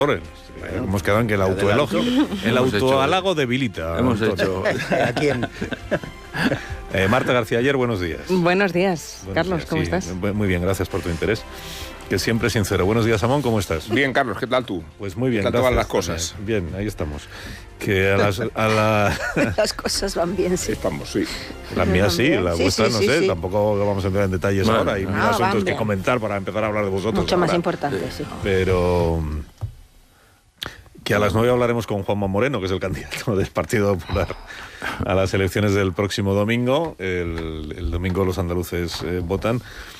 Hemos quedado en que el autohalago debilita. Hemos hecho. ¿A quién? Marta García Aller, buenos días. Buenos días, Carlos, ¿cómo estás? Muy bien, gracias por tu interés, que siempre es sincero. Buenos días, Amón, ¿cómo estás? Bien, Carlos, ¿qué tal tú? Pues muy bien, ¿Qué tal gracias. todas las cosas? Bien, ahí estamos. Que Las cosas van bien, sí. Estamos, sí. Las mías sí, las vuestras no sé, sí. tampoco vamos a entrar en detalles ahora. Hay mil asuntos que comentar para empezar a hablar de vosotros. Mucho más importante, sí. Pero que a las 9 hablaremos con Juanma Moreno, que es el candidato del Partido Popular a las elecciones del próximo domingo. El domingo los andaluces votan.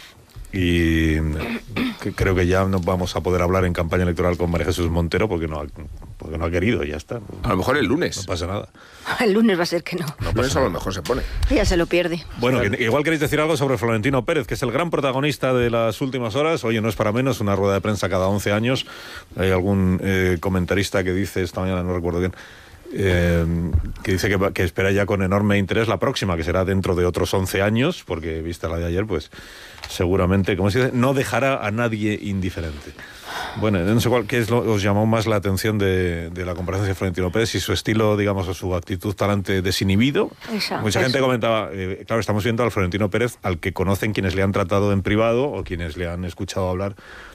Y creo que ya no vamos a poder hablar en campaña electoral con María Jesús Montero porque no ha querido, ya está. A lo mejor el lunes. No pasa nada. El lunes va a ser que no. El lunes a lo mejor se pone. Ya se lo pierde. Bueno, que igual queréis decir algo sobre Florentino Pérez, que es el gran protagonista de las últimas horas. Oye, no es para menos, una rueda de prensa cada 11 años. Hay algún comentarista que dice, esta mañana no recuerdo bien, que dice que espera ya con enorme interés la próxima, que será dentro de otros 11 años, porque vista la de ayer, pues seguramente, como se dice, no dejará a nadie indiferente. Bueno, no sé qué os llamó más la atención de la comparación de Florentino Pérez, y su estilo, digamos, o su actitud talante desinhibido. Mucha gente comentaba, claro, estamos viendo al Florentino Pérez al que conocen quienes le han tratado en privado o quienes le han escuchado hablar,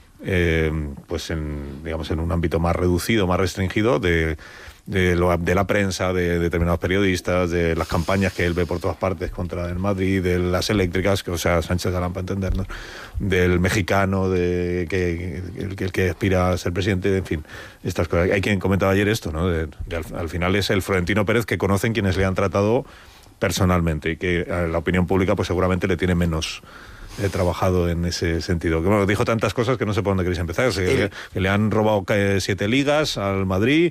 pues en un ámbito más reducido, más restringido de la prensa, de determinados periodistas, de las campañas que él ve por todas partes contra el Madrid, de las eléctricas, o sea, Sánchez Galán para entendernos, del mexicano, el que aspira a ser presidente, en fin, estas cosas. Hay quien comentaba ayer esto, ¿no? Al final es el Florentino Pérez que conocen quienes le han tratado personalmente y que a la opinión pública pues seguramente le tiene menos trabajado en ese sentido. Que, bueno, dijo tantas cosas que no sé por dónde queréis empezar. Que le han robado 7 ligas al Madrid,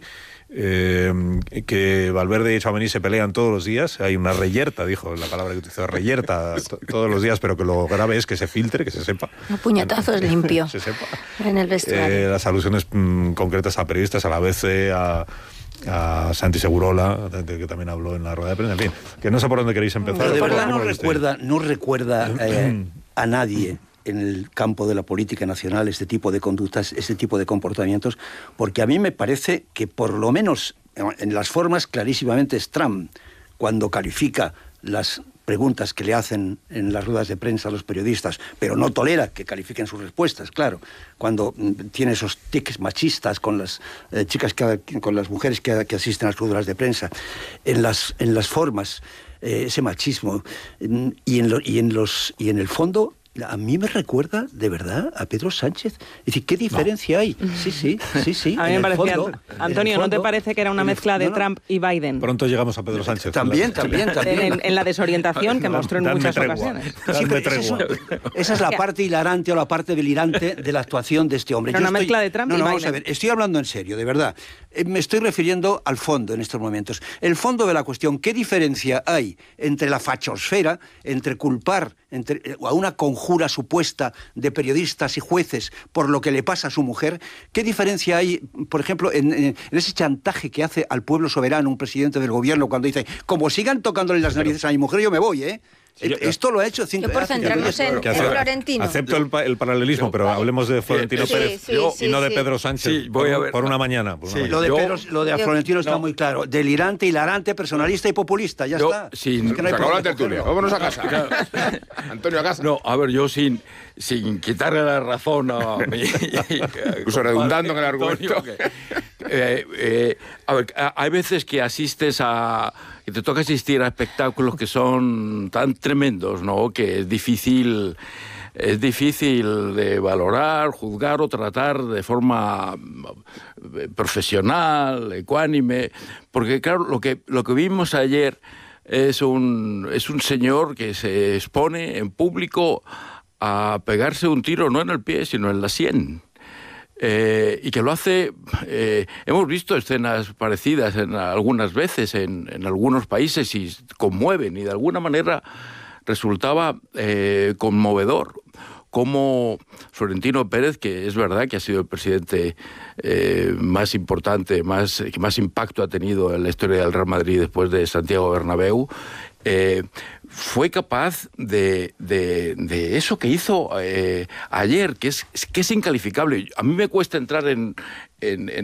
que Valverde y Tchouaméni se pelean todos los días. Hay una reyerta, dijo la palabra que utilizó, reyerta todos los días, pero que lo grave es que se filtre, que se sepa. A puñetazos limpio. Se sepa. En el vestuario. Las alusiones concretas a periodistas, a la ABC, a Santi Segurola, que también habló en la rueda de prensa. En fin, que no sé por dónde queréis empezar. Pero de verdad no recuerda a nadie en el campo de la política nacional este tipo de conductas, este tipo de comportamientos, porque a mí me parece que por lo menos en las formas clarísimamente es Trump, cuando califica las preguntas que le hacen en las ruedas de prensa a los periodistas, pero no tolera que califiquen sus respuestas, claro, cuando tiene esos tics machistas con las con las mujeres que asisten a las ruedas de prensa, en las formas, ese machismo, y en el fondo, a mí me recuerda, de verdad, a Pedro Sánchez. Es decir, ¿qué diferencia hay? Sí. A mí me parecía, Antonio, ¿no te parece que era una mezcla de Trump y Biden? Pronto llegamos a Pedro Sánchez. También. En la desorientación que mostró en muchas ocasiones. Sí, pero esa es la parte hilarante o la parte delirante de la actuación de este hombre. Pero una mezcla de Trump y Biden. Vamos a ver, estoy hablando en serio, de verdad. Me estoy refiriendo al fondo en estos momentos. El fondo de la cuestión, ¿qué diferencia hay entre la fachosfera, entre culpar a una conjura supuesta de periodistas y jueces por lo que le pasa a su mujer? ¿Qué diferencia hay, por ejemplo, en ese chantaje que hace al pueblo soberano un presidente del gobierno cuando dice, como sigan tocándole las narices a mi mujer, yo me voy, ¿eh? Esto lo ha hecho Yo por centrarnos en Florentino. Acepto el paralelismo, pero hablemos de Florentino Pérez y no de Pedro Sánchez por una mañana. Lo de Florentino está muy claro. Delirante, hilarante, personalista y populista. Ya está. Se acabó la tertulia. Vámonos a casa. Antonio, a casa. No, a ver, yo sin quitarle la razón a mí. Incluso redundando en el argumento. A ver, hay veces que que te toca asistir a espectáculos que son tan tremendos, ¿no? Que es difícil de valorar, juzgar o tratar de forma profesional, ecuánime, porque claro, lo que vimos ayer es un señor que se expone en público a pegarse un tiro no en el pie, sino en la sien. Y que lo hace, hemos visto escenas parecidas algunas veces en algunos países y conmueven, y de alguna manera resultaba conmovedor cómo Florentino Pérez, que es verdad que ha sido el presidente más importante, que más impacto ha tenido en la historia del Real Madrid después de Santiago Bernabéu, fue capaz de eso que hizo ayer, que es incalificable. A mí me cuesta entrar en